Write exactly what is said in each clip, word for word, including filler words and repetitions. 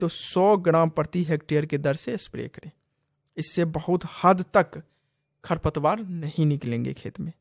तो सौ ग्राम प्रति हेक्टेयर के दर से स्प्रे करें। इससे बहुत हद तक खरपतवार नहीं निकलेंगे खेत में।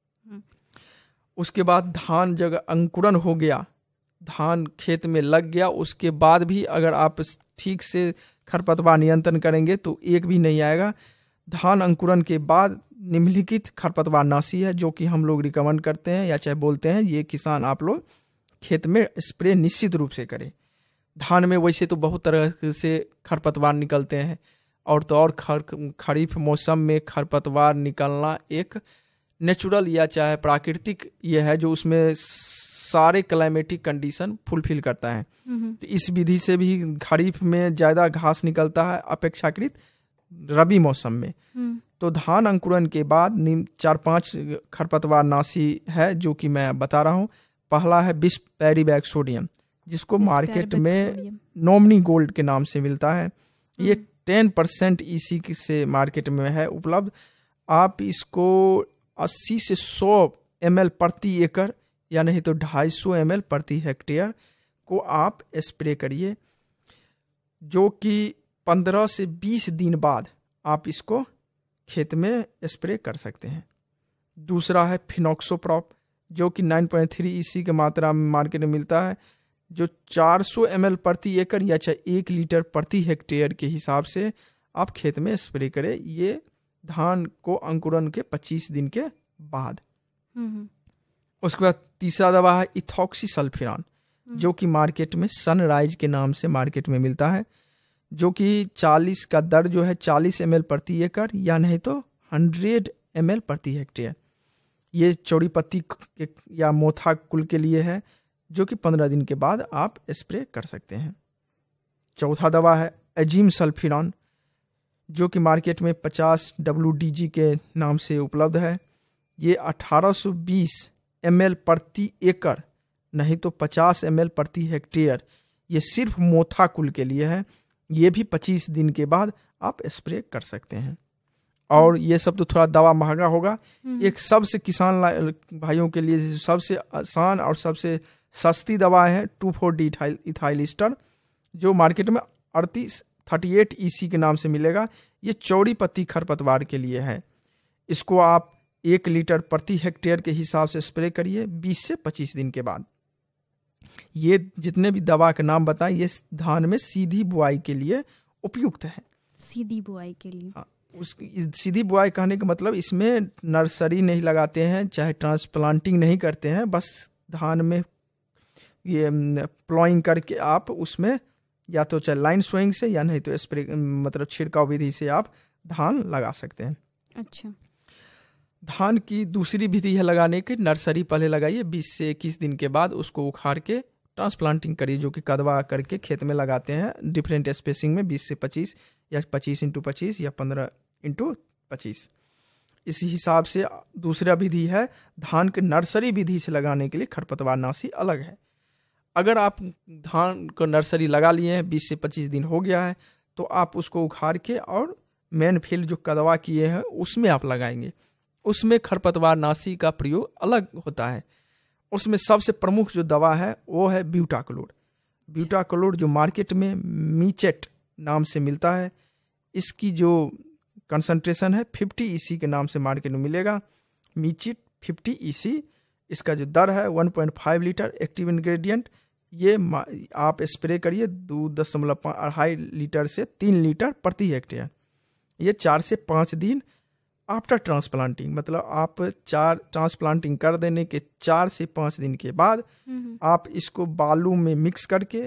उसके बाद धान जब अंकुरन हो गया, धान खेत में लग गया, उसके बाद भी अगर आप ठीक से खरपतवार नियंत्रण करेंगे तो एक भी नहीं आएगा। धान अंकुरन के बाद निम्नलिखित खरपतवार नाशी है जो कि हम लोग रिकमेंड करते हैं या चाहे बोलते हैं, ये किसान आप लोग खेत में स्प्रे निश्चित रूप से करें। धान में वैसे तो बहुत तरह से खरपतवार निकलते हैं, और तो और खर खरीफ मौसम में खरपतवार निकलना एक नेचुरल या चाहे प्राकृतिक ये है जो उसमें सारे क्लाइमेटिक कंडीशन फुलफिल करता है। तो इस विधि से भी खरीफ में ज़्यादा घास निकलता है अपेक्षाकृत रबी मौसम में। तो धान अंकुरन के बाद चार पांच खरपतवार नाशी है जो कि मैं बता रहा हूँ। पहला है बिस पैरीबैक सोडियम, जिसको मार्केट में नॉमिनी गोल्ड के नाम से मिलता है। ये टेन परसेंट ई सी से मार्केट में है उपलब्ध। आप इसको अस्सी से सौ एम एल प्रति एकड़ या नहीं तो ढाई सौ एम एल प्रति हेक्टेयर को आप स्प्रे करिए, जो कि पंद्रह से बीस दिन बाद आप इसको खेत में स्प्रे कर सकते हैं। दूसरा है फिनॉक्सोप्रॉप, जो कि नौ पॉइंट तीन ई सी की मात्रा में मार्केट में मिलता है, जो चार सौ एम एल प्रति एकड़ या चाहे एक लीटर प्रति हेक्टेयर के हिसाब से आप खेत में स्प्रे करें। ये धान को अंकुरन के पच्चीस दिन के बाद। उसके बाद तीसरा दवा है इथॉक्सीसल्फिरान, जो कि मार्केट में सनराइज के नाम से मार्केट में मिलता है, जो कि चालीस का दर जो है चालीस एम एल प्रति एकड़ या नहीं तो हंड्रेड एम एल प्रति हेक्टेयर। ये चौड़ी पत्ती या मोथा कुल के लिए है, जो कि पंद्रह दिन के बाद आप स्प्रे कर सकते हैं। चौथा दवा है एजीम सल्फिरान, जो कि मार्केट में पचास डब्ल्यू डी जी के नाम से उपलब्ध है। ये अठारह सौ बीस एम एल प्रति एकड़ नहीं तो पचास एम एल प्रति हेक्टेयर, ये सिर्फ मोथा कुल के लिए है। ये भी पच्चीस दिन के बाद आप स्प्रे कर सकते हैं। और ये सब तो थोड़ा दवा महंगा होगा। एक सबसे किसान भाइयों के लिए सबसे आसान और सबसे सस्ती दवा है to four D ethyl Easter, जो मार्केट में अड़तीस थर्टी एट ई सी के नाम से मिलेगा। ये चौड़ी पत्ती खरपतवार के लिए है। इसको आप एक लीटर प्रति हेक्टेयर के हिसाब से स्प्रे करिए बीस से पच्चीस दिन के बाद। ये जितने भी दवा के नाम बताएं, ये धान में सीधी बुआई के लिए उपयुक्त है। सीधी बुआई के लिए हाँ, उस सीधी बुआई कहने का मतलब इसमें नर्सरी नहीं लगाते हैं, चाहे ट्रांसप्लांटिंग नहीं करते हैं, बस धान में ये प्लॉइंग करके आप उसमें या तो चाहे लाइन सोइंग से या नहीं तो स्प्रे मतलब छिड़काव विधि से आप धान लगा सकते हैं। अच्छा, धान की दूसरी विधि है लगाने की, नर्सरी पहले लगाइए, बीस से इक्कीस दिन के बाद उसको उखाड़ के ट्रांसप्लांटिंग करिए, जो कि कदवा करके खेत में लगाते हैं डिफरेंट स्पेसिंग में बीस से पच्चीस या पच्चीस इंटू पच्चीस या पंद्रह इंटू पच्चीस। इसी हिसाब से दूसरा विधि है धान के नर्सरी विधि से लगाने के लिए खरपतवार नाशी अलग है। अगर आप धान को नर्सरी लगा लिए हैं, बीस से पच्चीस दिन हो गया है, तो आप उसको उखाड़ के और मेन फील्ड जो कदवा किए हैं उसमें आप लगाएंगे। उसमें खरपतवार नाशी का प्रयोग अलग होता है। उसमें सबसे प्रमुख जो दवा है वो है ब्यूटाक्लोर। ब्यूटाक्लोर जो मार्केट में मीचेट नाम से मिलता है, इसकी जो कंसंट्रेशन है फिफ्टी ई सी के नाम से मार्केट में मिलेगा। मीचेट फिफ्टी ई सी, इसका जो दर है one point five litre active ingredient. ये आप स्प्रे करिए दो दशमलव अढ़ाई लीटर से तीन लीटर प्रति हेक्टेयर। ये चार से पाँच दिन आफ्टर ट्रांसप्लांटिंग, मतलब आप चार ट्रांसप्लांटिंग कर देने के चार से पाँच दिन के बाद आप इसको बालू में मिक्स करके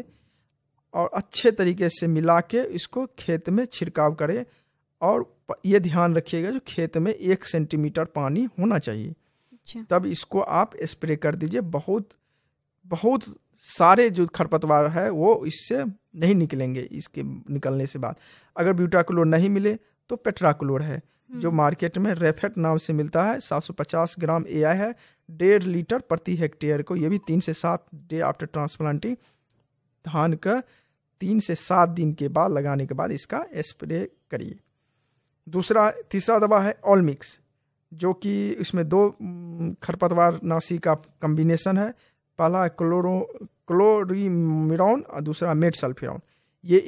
और अच्छे तरीके से मिला के इसको खेत में छिड़काव करें। और ये ध्यान रखिएगा जो खेत में एक सेंटीमीटर पानी होना चाहिए। अच्छा। तब इसको आप स्प्रे कर दीजिए। बहुत बहुत सारे जो खरपतवार है वो इससे नहीं निकलेंगे। इसके निकलने से बाद अगर ब्यूटाक्लोर नहीं मिले तो पेट्राक्लोर है, जो मार्केट में रेफेट नाम से मिलता है। सात सौ पचास ग्राम ए आई है, डेढ़ लीटर प्रति हेक्टेयर को। ये भी तीन से सात डे आफ्टर ट्रांसप्लांटिंग, धान का तीन से सात दिन के बाद लगाने के बाद इसका स्प्रे करिए। दूसरा तीसरा दवा है ऑलमिक्स, जो कि इसमें दो खरपतवार नाशी का कम्बिनेशन है। पहला क्लोरो क्लोरीमिरॉन और दूसरा मेटसल्फिरॉन। ये